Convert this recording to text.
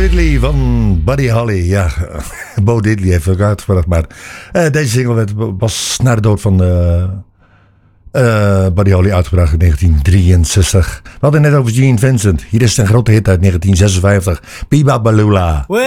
Diddley van Buddy Holly. Ja, Bo Diddley heeft ook uitgebracht. Maar deze single was na de dood van Buddy Holly uitgebracht in 1963. We hadden net over Gene Vincent. Hier is een grote hit uit 1956. Biba Balula.